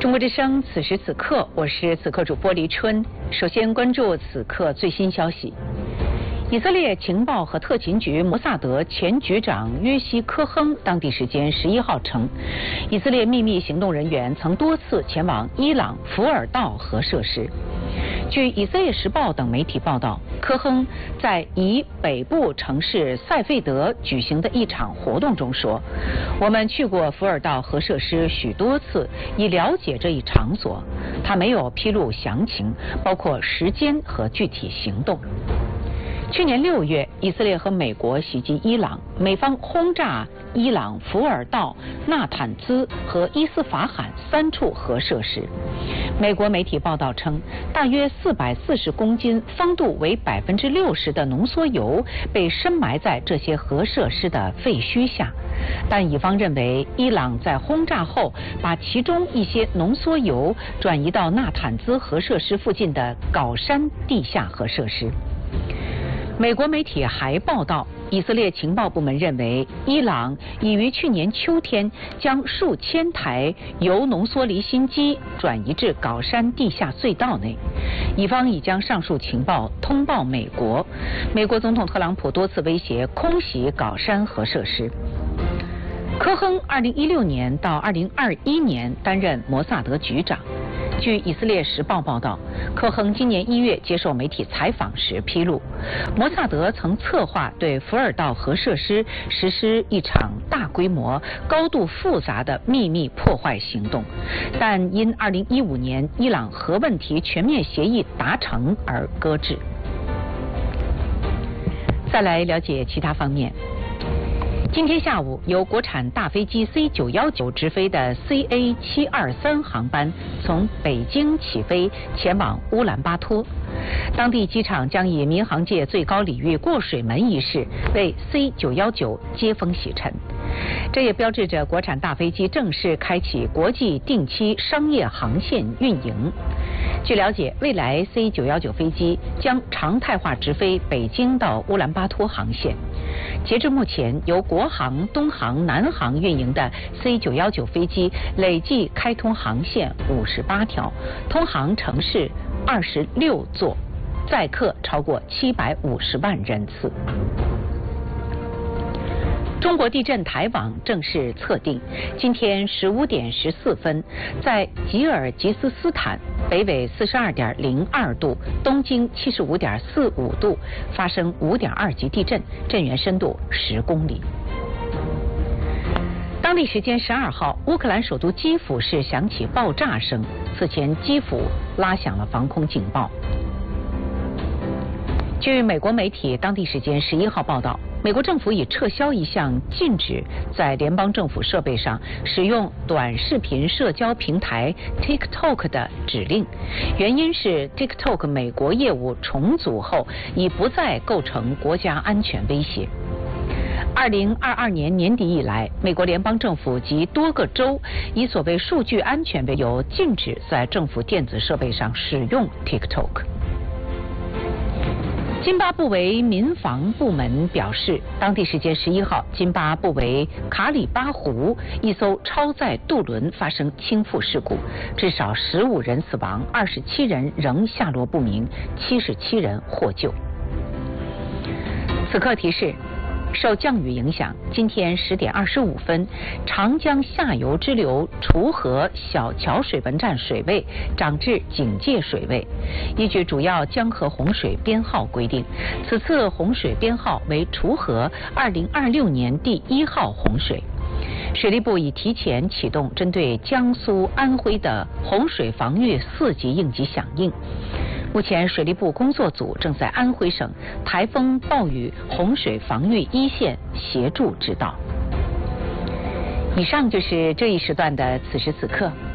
中国之声，此时此刻，我是此刻主播黎春。首先关注此刻最新消息。以色列情报和特勤局摩萨德前局长约西·科亨当地时间11号称，以色列秘密行动人员曾多次前往伊朗福尔道核设施。据《以色列时报》等媒体报道，科亨在以北部城市塞费德举行的一场活动中说：“我们去过福尔道核设施许多次，以了解这一场所。”他没有披露详情，包括时间和具体行动。去年6月，以色列和美国袭击伊朗，美方轰炸伊朗福尔道、纳坦兹和伊斯法罕3处核设施。美国媒体报道称，大约440公斤、丰度为60%的浓缩铀被深埋在这些核设施的废墟下。但以方认为，伊朗在轰炸后把其中一些浓缩铀转移到纳坦兹核设施附近的镐山地下核设施。美国媒体还报道，以色列情报部门认为，伊朗已于去年秋天将数千台铀浓缩离心机转移至镐山地下隧道内。以方已将上述情报通报美国。美国总统特朗普多次威胁空袭镐山核设施。科亨2016年到2021年担任摩萨德局长。据《以色列时报》报道，科亨今年1月接受媒体采访时披露，摩萨德曾策划对福尔道核设施实施一场大规模、高度复杂的秘密破坏行动，但因2015年伊朗核问题全面协议达成而搁置。再来了解其他方面。今天下午，由国产大飞机 C919 直飞的 CA723 航班从北京起飞，前往乌兰巴托。当地机场将以民航界最高礼遇过水门仪式为 C919 接风洗尘。这也标志着国产大飞机正式开启国际定期商业航线运营。据了解，未来 C919 飞机将常态化直飞北京到乌兰巴托航线。截至目前，由国航、东航、南航运营的 C919 飞机累计开通航线58条，通航城市26座，载客超过750万人次。中国地震台网正式测定，今天15点14分，在吉尔吉斯斯坦北纬42.02度、东经75.45度发生5.2级地震，震源深度10公里。当地时间12号，乌克兰首都基辅市响起爆炸声，此前基辅拉响了防空警报。据美国媒体当地时间11号报道，美国政府已撤销一项禁止在联邦政府设备上使用短视频社交平台 TikTok 的指令，原因是 TikTok 美国业务重组后已不再构成国家安全威胁。2022年年底以来，美国联邦政府及多个州以所谓数据安全为由，禁止在政府电子设备上使用 TikTok。津巴布韦民防部门表示，当地时间11号，津巴布韦卡里巴湖一艘超载渡轮发生倾覆事故，至少15人死亡，27人仍下落不明，77人获救。此刻提示，受降雨影响，今天10点25分，长江下游支流锄河小桥水文站水位涨至警戒水位。依据主要江河洪水编号规定，此次洪水编号为锄河2026年第1号洪水。水利部已提前启动针对江苏、安徽的洪水防御4级应急响应。目前，水利部工作组正在安徽省台风、暴雨、洪水防御一线协助指导。以上就是这一时段的此时此刻。